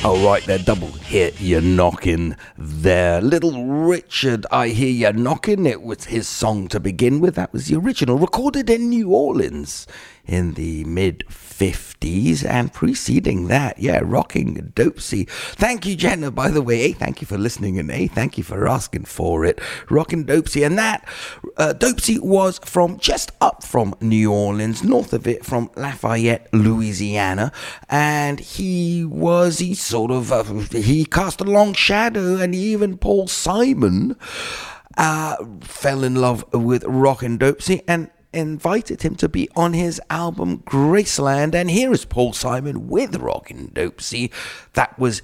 Oh, right there, double hit, you're knocking there. Little Richard, I Hear You Knocking. It was his song to begin with. That was the original, recorded in New Orleans in the mid-50s, and preceding that, rocking Dopesy. Thank you, Jenna, by the way. Thank you for listening, and thank you for asking for it. Rocking Dopesy, and that Dopesy was from just up from New Orleans, north of it, from Lafayette, Louisiana, and he cast a long shadow, and even Paul Simon fell in love with Rockin' Dopesy and invited him to be on his album Graceland. And here is Paul Simon with Rockin' Dopesy. That was